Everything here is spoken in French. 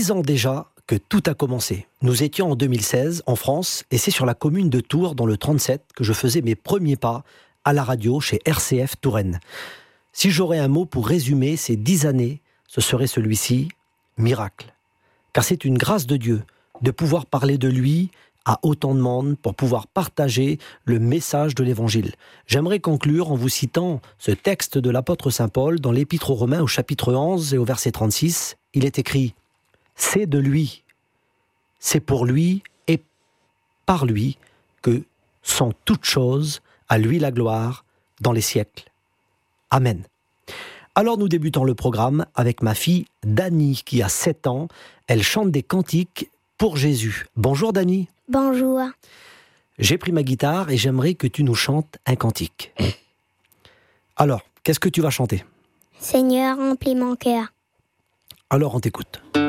10 ans déjà que tout a commencé. Nous étions en 2016 en France et c'est sur la commune de Tours, dans le 37, que je faisais mes premiers pas à la radio chez RCF Touraine. Si j'aurais un mot pour résumer ces 10 années, ce serait celui-ci, miracle. Car c'est une grâce de Dieu de pouvoir parler de lui à autant de monde pour pouvoir partager le message de l'Évangile. J'aimerais conclure en vous citant ce texte de l'apôtre Saint Paul dans l'Épître aux Romains au chapitre 11 et au verset 36. Il est écrit « C'est de lui, c'est pour lui et par lui que sont toutes choses, à lui la gloire dans les siècles. Amen ». Alors nous débutons le programme avec ma fille Dani qui a 7 ans. Elle chante des cantiques pour Jésus. Bonjour Dani. Bonjour. J'ai pris ma guitare et j'aimerais que tu nous chantes un cantique. Alors, qu'est-ce que tu vas chanter ? Seigneur, remplis mon cœur. Alors on t'écoute.